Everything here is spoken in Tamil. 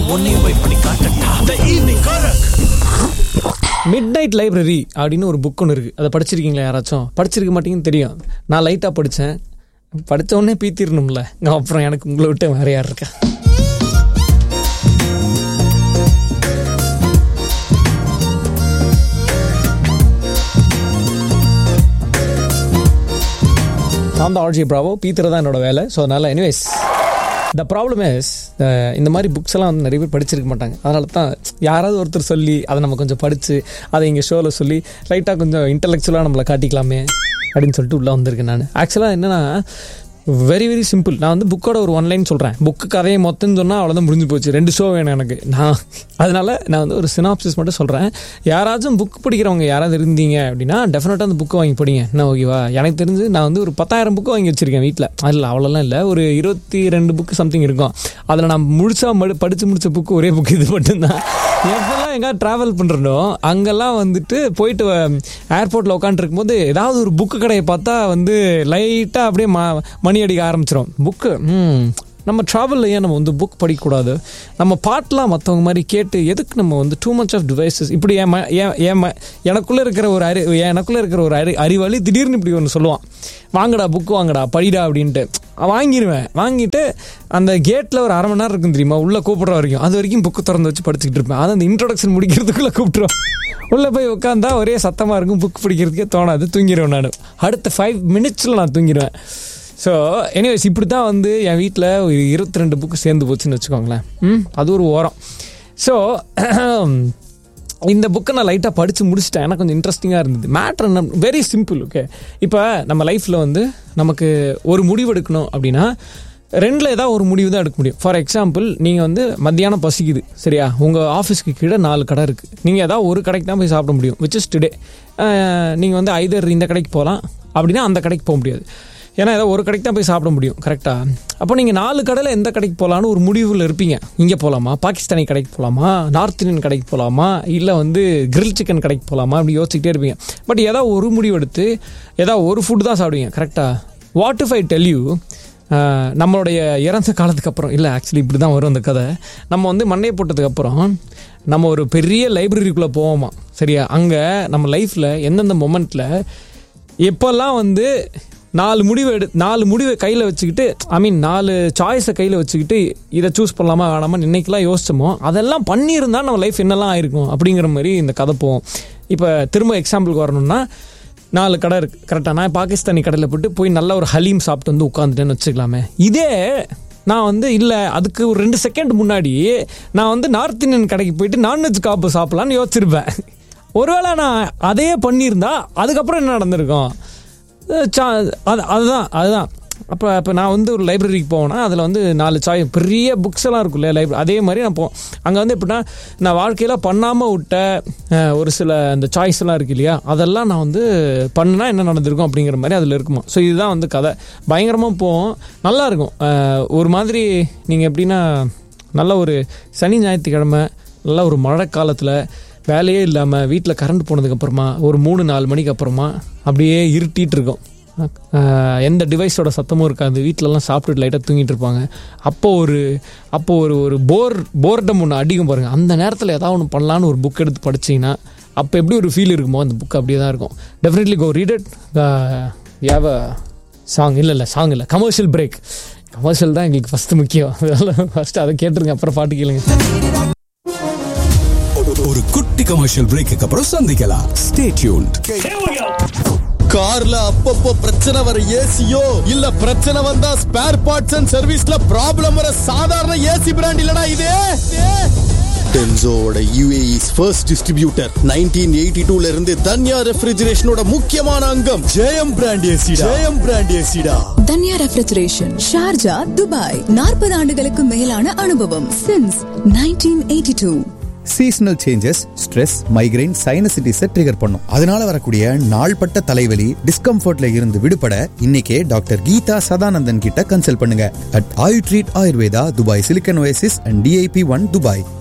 உன்னையும் போய் பண்ணி காட்டட்டா. The evening Korak. Mid night library அப்படின்னு ஒரு புக் ஒன்று இருக்குது. அதை படிச்சிருக்கீங்களா யாராச்சும்? படிச்சிருக்க மாட்டீங்கன்னு தெரியும். நான் லைட்டாக படித்தேன். படித்த உடனே பீத்திரணும்ல, அப்புறம் எனக்கு உங்களை விட்டு வேற யார் இருக்கா? நான் தான் ஆர்ஜி பிராவோ. பீத்திர தான் என்னோட வேலை. ஸோ அதனால் எனிவேஸ் த ப்ராப்ளம் இஸ், இந்த மாதிரி புக்ஸ் எல்லாம் வந்து நிறைய பேர் படிச்சிருக்க மாட்டாங்க. அதனால தான் யாராவது ஒருத்தர் சொல்லி அதை நம்ம கொஞ்சம் படித்து அதை இங்கே ஷோவில் சொல்லி லைட்டாக கொஞ்சம் இன்டெலெக்சுவலாக நம்மளை காட்டிக்கலாமே அப்படின்னு சொல்லிட்டு உள்ளே வந்திருக்கேன் நான். ஆக்சுவலாக என்னென்னா வெரி வெரி சிம்பிள். நான் வந்து புக்கோட ஒரு ஒன்லைன் சொல்கிறேன். புக்கு கதையை மொத்தம் சொன்னால் அவ்வளோதான் முடிஞ்சு போச்சு. 2 ஷோ வேணும் எனக்கு. அதனால் நான் வந்து ஒரு சினாப்சிஸ் மட்டும் சொல்கிறேன். யாராச்சும் புக் படிக்கிறவங்க யாராவது இருந்தீங்க அப்படின்னா டெஃபினட்டாக அந்த புக்கு வாங்கி படிங்க. என்ன ஓகேவா? எனக்கு தெரிஞ்சு நான் வந்து ஒரு 10,000 புக்கு வாங்கி வச்சுருக்கேன் வீட்டில். அதில் அவ்வளோலாம் இல்லை, ஒரு 22 புக்கு சம்திங் இருக்கும். அதில் நான் முழுசாக படித்து முடித்த புக்கு ஒரே புக்கு இது மட்டும்தான். எப்போல்லாம் எங்கேயாவது ட்ராவல் பண்ணுறனோ அங்கெல்லாம் வந்துட்டு போயிட்டு ஏர்போர்ட்டில் உட்காந்துருக்கும்போது ஏதாவது ஒரு புக்கு கடையை பார்த்தா வந்து லைட்டாக அப்படியே மணி அடிக்க ஆரம்பிச்சிடும். புக்கு நம்ம ட்ராவலில் ஏன் நம்ம வந்து புக் படிக்கக்கூடாது? நம்ம பாட்டெலாம் மற்றவங்க மாதிரி கேட்டு எதுக்கு நம்ம வந்து டூ மச் ஆஃப் டிவைசஸ்? இப்படி எனக்குள்ளே இருக்கிற ஒரு அறிவாளி திடீர்னு இப்படி ஒன்று சொல்லுவான், வாங்கடா புக்கு வாங்கடா படிடா அப்படின்ட்டு. வாங்கிடுவேன். வாங்கிட்டு அந்த கேட்டில் ஒரு 1/2 மணி நேரம் இருக்கும் தெரியுமா, உள்ளே கூப்பிட்ற வரைக்கும். அது வரைக்கும் புக்கு திறந்து வச்சு படிச்சுக்கிட்டு இருப்பேன். அது அந்த இன்ட்ரோடக்ஷன் முடிக்கிறதுக்குள்ளே கூப்பிட்ருவோம். உள்ளே போய் உட்காந்தா ஒரே சத்தமாக இருக்கும், புக் படிக்கிறதுக்கே தோணாது. தூங்கிடுவேன் நான். அடுத்த 5 மினிட்ஸில் நான் தூங்கிடுவேன். ஸோ எனிவேஸ் இப்படி தான் வந்து என் வீட்டில் ஒரு 22 புக்கு சேர்ந்து போச்சுன்னு வச்சுக்கோங்களேன். அது ஒரு ஓரம். ஸோ இந்த புக்கை நான் லைட்டாக படித்து முடிச்சிட்டேன். எனக்கு கொஞ்சம் இன்ட்ரெஸ்டிங்காக இருந்தது. மேட்ரு என்ன, வெரி சிம்பிள். ஓகே, இப்போ நம்ம லைஃப்பில் வந்து நமக்கு ஒரு முடிவு எடுக்கணும் அப்படின்னா 2ல் ஏதாவது ஒரு முடிவு தான் எடுக்க முடியும். ஃபார் எக்ஸாம்பிள், நீங்கள் வந்து மத்தியானம் பசிக்குது, சரியா? உங்கள் ஆஃபீஸ்க்கு கீழே 4 கடை இருக்குது. நீங்கள் ஏதாவது ஒரு கடைக்கு தான் போய் சாப்பிட முடியும், விச் இஸ் டுடே. நீங்கள் வந்து ஐதர் இந்த கடைக்கு போகலாம், அப்படின்னா அந்த கடைக்கு போக முடியாது. ஏன்னா ஏதாவது ஒரு கடைக்கு தான் போய் சாப்பிட முடியும், கரெக்டாக? அப்போ நீங்கள் 4 கடையில் எந்த கடைக்கு போகலான்னு ஒரு முடிவில் இருப்பீங்க. இங்கே போகலாமா, பாகிஸ்தானி கடைக்கு போகலாமா, நார்த் இந்தியன் கடைக்கு போகலாமா, இல்லை வந்து கிரில் சிக்கன் கடைக்கு போகலாமா, அப்படி யோசிச்சுக்கிட்டே இருப்பீங்க. பட் ஏதாவது ஒரு முடிவு எடுத்து ஏதாவது ஒரு ஃபுட்டு தான் சாப்பிடுவீங்க, கரெக்டாக? What if I tell you, நம்மளுடைய இறந்த காலத்துக்கு அப்புறம், இல்லை ஆக்சுவலி இப்படி தான் வரும் அந்த கதை, நம்ம வந்து மண்டையை போட்டதுக்கப்புறம் நம்ம ஒரு பெரிய லைப்ரரிக்குள்ளே போவோமா, சரியா? அங்கே நம்ம லைஃப்பில் எந்தெந்த மொமெண்ட்டில் எப்போல்லாம் வந்து 4 முடிவை கையில் வச்சுக்கிட்டு, 4 சாய்ஸை கையில் வச்சுக்கிட்டு இதை சூஸ் பண்ணலாமா வேணாமா இன்னைக்கெல்லாம் யோசிச்சோமோ, அதெல்லாம் பண்ணியிருந்தால் நம்ம லைஃப் என்னெல்லாம் ஆயிருக்கும் அப்படிங்கிற மாதிரி இந்த கதை போவோம். இப்போ திரும்ப எக்ஸாம்பிளுக்கு வரணும்னா, 4 கடை இருக்குது, கரெக்டாக? நான் பாகிஸ்தானி கடையில் போய் நல்லா ஒரு ஹலீம் சாப்பிட்டு வந்து உட்காந்துட்டேன்னு வச்சுக்கலாமே. இதே நான் வந்து இல்லை, அதுக்கு ஒரு 2 செகண்ட் முன்னாடி நான் வந்து நார்த் இந்தியன் கடைக்கு போயிட்டு நான்வெஜ் காப்பு சாப்பிட்லான்னு யோசிச்சிருப்பேன். ஒருவேளை நான் அதையே பண்ணியிருந்தா அதுக்கப்புறம் என்ன நடந்திருக்கும்? அதுதான். அப்போ நான் வந்து ஒரு லைப்ரரிக்கு போவேன்னா அதில் வந்து 4 பெரிய புக்ஸ் எல்லாம் இருக்குல்ல லைப்ரரி, அதே மாதிரி நான் போவேன். அங்கே வந்து எப்படின்னா, நான் வாழ்க்கையில் பண்ணாமல் விட்ட ஒரு சில அந்த சாய்ஸ் எல்லாம் இருக்கு இல்லையா, அதெல்லாம் நான் வந்து பண்ணினா என்ன நடந்திருக்கும் அப்படிங்கிற மாதிரி அதில் இருக்குமா. ஸோ இதுதான் வந்து கதை. பயங்கரமாக போவோம், நல்லாயிருக்கும். ஒரு மாதிரி நீங்கள் எப்படின்னா, நல்ல ஒரு சனி ஞாயிற்றுக்கிழமை, நல்ல ஒரு மழை காலத்தில் வேலையே இல்லாமல் வீட்டில் கரண்ட் போனதுக்கப்புறமா ஒரு 3-4 மணிக்கு அப்புறமா அப்படியே இருட்டிகிட்டு இருக்கும், எந்த டிவைஸோட சத்தமும் இருக்காது, வீட்டிலலாம் சாப்பிட்டுட்டு லைட்டாக தூங்கிட்டு இருப்பாங்க. அப்போ ஒரு போர்டம் ஒன்று அடிக்கும் பாருங்கள். அந்த நேரத்தில் ஏதாவது ஒன்று பண்ணலான்னு ஒரு புக் எடுத்து படிச்சிங்கன்னா அப்போ எப்படி ஒரு ஃபீல் இருக்குமோ, அந்த புக் அப்படியே தான் இருக்கும். Definitely go read it. யாவ song இல்லை கமர்ஷியல் பிரேக். கமர்ஷியல் தான் எங்களுக்கு ஃபஸ்ட்டு முக்கியம். ஃபஸ்ட்டு அதை கேட்டுருங்க, அப்புறம் பாட்டு கேளுங்க. ஒரு குட்டி கமர்ஷியல் பிரேக்கு அப்புறம் சந்திக்கலாம். Stay tuned. கார்ல அப்பப்போ பிரச்சனை வர ஏசியோ, இல்ல பிரச்சனை வந்தா ஸ்பேர் பார்ட்ஸ் அண்ட் சர்வீஸ்ல ப்ராப்ளம் வர சாதாரண ஏசி பிராண்ட் இல்லனா இது? டென்சோவோட UAE's first distributor 1982ல இருந்து தன்யா ரெஃப்ரிஜரேஷனோட முக்கியமான அங்கம் ஜெயம் brand ஏசிடா. Dhanya refrigeration, Sharjah, Dubai. 40 ஆண்டுகளுக்கு மேலான அனுபவம் since 1982. Seasonal changes stress, migraine, சைனசிட்டிஸை trigger பண்ணும். அதனால வரக்கூடிய நாள்பட்ட தலைவலி, டிஸ்கம்ஃபர்ட்ல இருந்து விடுபட இன்னைக்கே டாக்டர் கீதா சதானந்தன் கிட்ட கன்சல்ட் பண்ணுங்க. At Ayutreat Ayurveda, Dubai silicon oasis and DIP1 Dubai.